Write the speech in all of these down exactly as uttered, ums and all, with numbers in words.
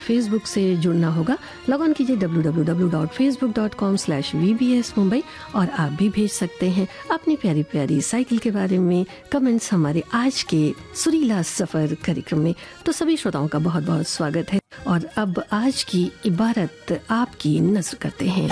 Facebook से जुड़ना होगा। लॉग ऑन कीजिए W W W dot Facebook dot com slash we B S Mumbai और आप भी भेज सकते हैं अपनी प्यारी प्यारी साइकिल के बारे में कमेंट्स हमारे आज के सुरीला सफर कार्यक्रम में। तो सभी श्रोताओं का बहुत बहुत स्वागत है और अब आज की इबारत आपकी नज़र करते हैं।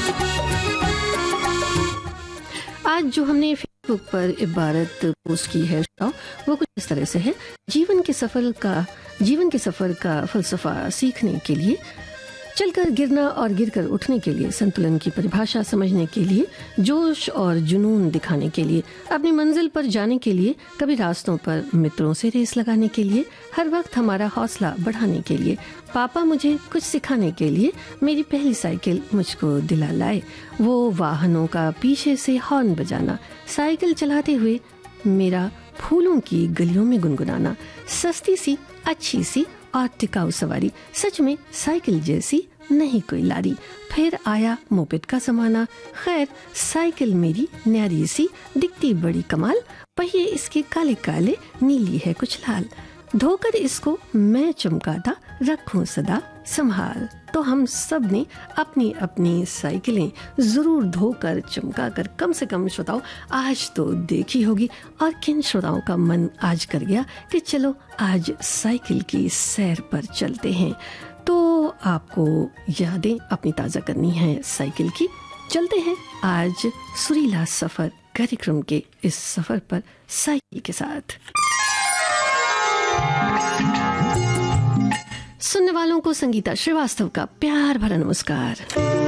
आज जो हमने फेसबुक पर इबारत पोस्ट की है वो कुछ इस तरह से है। जीवन के सफर का जीवन के सफर का फलसफा सीखने के लिए, चलकर गिरना और गिरकर उठने के लिए, संतुलन की परिभाषा समझने के लिए, जोश और जुनून दिखाने के लिए, अपनी मंजिल पर जाने के लिए, कभी रास्तों पर मित्रों से रेस लगाने के लिए, हर वक्त हमारा हौसला बढ़ाने के लिए, पापा मुझे कुछ सिखाने के लिए, मेरी पहली साइकिल मुझको दिला लाए, वो वाहनों का पीछे से हॉर्न बजाना, साइकिल चलाते हुए मेरा फूलों की गलियों में गुनगुनाना, सस्ती सी अच्छी सी और टिकाऊ सवारी, सच में साइकिल जैसी नहीं कोई लारी, फिर आया मोपेड का जमाना, खैर साइकिल मेरी न्यारी सी, दिखती बड़ी कमाल, पहिए इसके काले काले, नीली है कुछ लाल, धोकर इसको मैं चमकाता रखूं सदा संभाल। तो हम सब ने अपनी अपनी साइकिलें जरूर धोकर चमकाकर कम से कम श्रोताओं आज तो देखी होगी। और किन श्रोताओं का मन आज कर गया कि चलो आज साइकिल की सैर पर चलते हैं। तो आपको यादें अपनी ताज़ा करनी है साइकिल की। चलते हैं आज सुरीला सफर कार्यक्रम के इस सफर पर साइकिल के साथ। सुनने वालों को संगीता श्रीवास्तव का प्यार भरा नमस्कार।